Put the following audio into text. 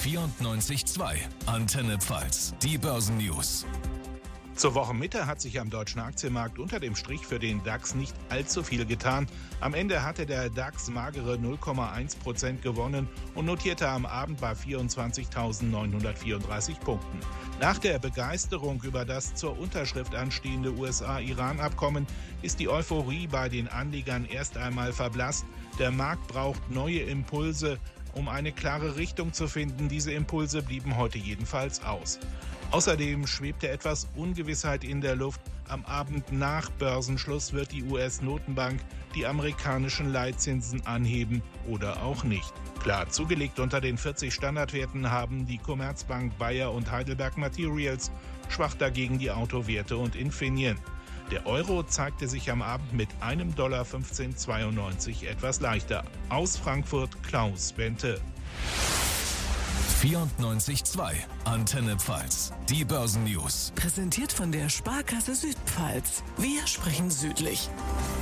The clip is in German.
94.2 Antenne Pfalz, die Börsennews. Zur Wochenmitte hat sich am deutschen Aktienmarkt unter dem Strich für den DAX nicht allzu viel getan. Am Ende hatte der DAX magere 0,1% gewonnen und notierte am Abend bei 24.934 Punkten. Nach der Begeisterung über das zur Unterschrift anstehende USA-Iran-Abkommen ist die Euphorie bei den Anlegern erst einmal verblasst. Der Markt braucht neue Impulse, um eine klare Richtung zu finden. Diese Impulse blieben heute jedenfalls aus. Außerdem schwebte etwas Ungewissheit in der Luft. Am Abend nach Börsenschluss wird die US-Notenbank die amerikanischen Leitzinsen anheben oder auch nicht. Klar, zugelegt unter den 40 Standardwerten haben die Commerzbank, Bayer und Heidelberg Materials, schwach dagegen die Autowerte und Infineon. Der Euro zeigte sich am Abend mit $1,1592 etwas leichter. Aus Frankfurt Klaus Bente. 94.2 Antenne Pfalz, die Börsennews. Präsentiert von der Sparkasse Südpfalz. Wir sprechen südlich.